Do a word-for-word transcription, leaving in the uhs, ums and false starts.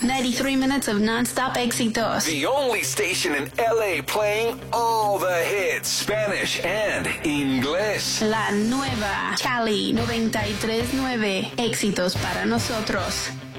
ninety-three minutes of non-stop éxitos. The only station in L A playing all the hits, Spanish and English. La nueva Cali noventa y tres nueve. Éxitos para nosotros.